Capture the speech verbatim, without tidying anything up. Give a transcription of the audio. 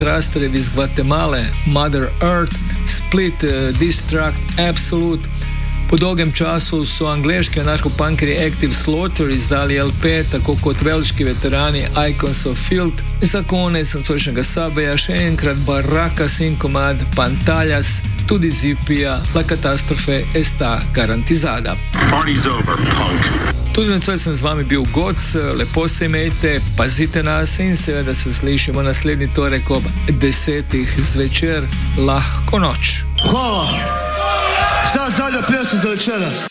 Rasterev iz Gvatemale, Mother Earth, Split, uh, Distract, Absolute. Po dolgem času so angleški anarcho-punkeri Active Slaughter izdali L P, tako kot velški veterani Icons of Field. Za konec nocojšnjega Subwaya še enkrat Barracas in komad Pantallas, tudi z E P-ja La Catastrofe Está Garantizada. Party's over, punk. Tudi nocoj sem z vami bil Goc, lepo se imejte, pazite nas in seveda se slišimo naslednji torek ob desetih zvečer. Lahko noč. Hvala. Sad zadnja pjesma za večera.